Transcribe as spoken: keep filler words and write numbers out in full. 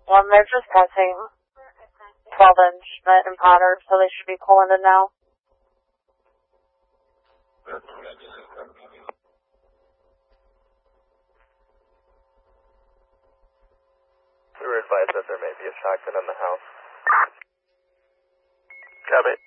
Um, they're just testing twelve inch Schmidt and Potter, so they should be pulling in now. We were advised that there may be a shotgun in the house. Copy.